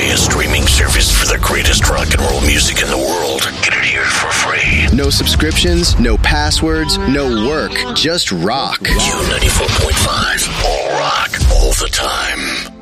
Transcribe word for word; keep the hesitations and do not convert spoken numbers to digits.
a streaming service for the greatest rock and roll music in the world. Get it here for free. No subscriptions, no passwords, no work, just rock. Q ninety-four point five, all rock, all the time.